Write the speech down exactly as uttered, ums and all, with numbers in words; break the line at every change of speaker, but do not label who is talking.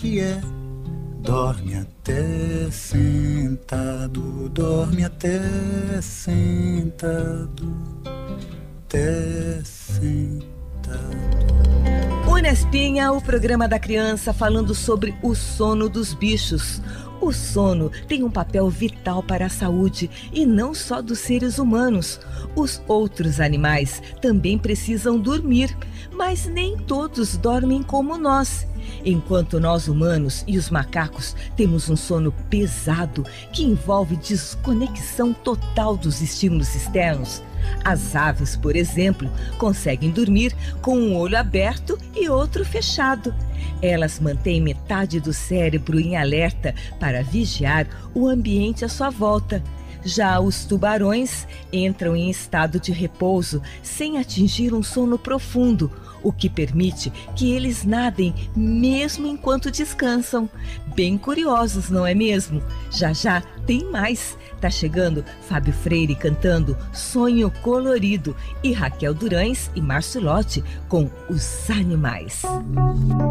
que é. Dorme até sentado, dorme até sentado, até sentado.
Unespinha, o programa da criança falando sobre o sono dos bichos. O sono tem um papel vital para a saúde e não só dos seres humanos. Os outros animais também precisam dormir, mas nem todos dormem como nós. Enquanto nós humanos e os macacos temos um sono pesado que envolve desconexão total dos estímulos externos, as aves, por exemplo, conseguem dormir com um olho aberto e outro fechado. Elas mantêm metade do cérebro em alerta para vigiar o ambiente à sua volta. Já os tubarões entram em estado de repouso sem atingir um sono profundo, o que permite que eles nadem mesmo enquanto descansam. Bem curiosos, não é mesmo? Já já tem mais. Tá chegando Fábio Freire cantando Sonho Colorido e Raquel Durães e Marcilotti com Os Animais.